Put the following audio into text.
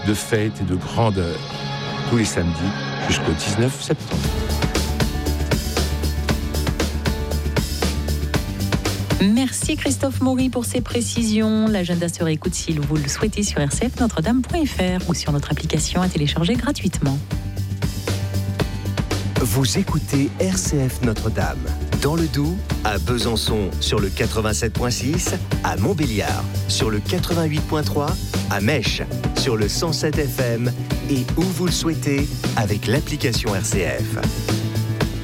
de fête et de grandeur, tous les samedis jusqu'au 19 septembre. Merci Christophe Maury pour ces précisions. L'agenda se réécoute si vous le souhaitez sur rcfnotredame.fr ou sur notre application à télécharger gratuitement. Vous écoutez RCF Notre-Dame, dans le Doubs, à Besançon sur le 87.6, à Montbéliard sur le 88.3, à Mèche sur le 107 FM et où vous le souhaitez avec l'application RCF.